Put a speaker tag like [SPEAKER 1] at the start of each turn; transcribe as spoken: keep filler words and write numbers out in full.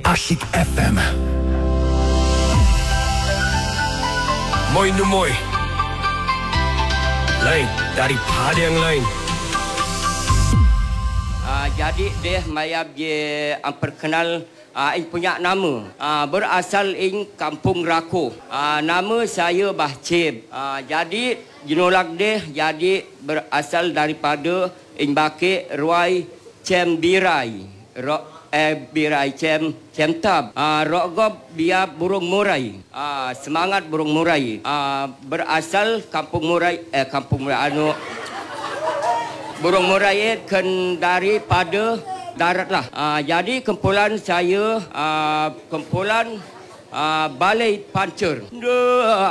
[SPEAKER 1] Asyik F M. Moi nu moi. Lain daripada yang lain.
[SPEAKER 2] Uh, jadi dia mayab je uh, perkenal uh, in punya nama uh, berasal in Kampung Rako. Uh, nama saya Bah Cib. Uh, jadi jenolak dia jadi berasal daripada in Bakit Ruai Cem Birai. Ro eh Birai Cem Cem Tab. Uh, Rokgob biar burung murai. Uh, semangat burung murai. Uh, berasal Kampung Murai eh Kampung Murai anu burung murai kan daripada darat lah. Uh, jadi kumpulan saya, uh, kumpulan uh, Balai Pancur. Duh.